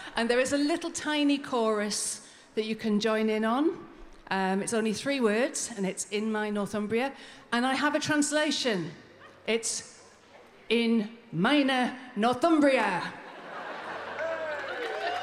And there is a little tiny chorus that you can join in on. It's only 3 words, and it's In My Northumbria. And I have a translation. It's In Meine Northumbria.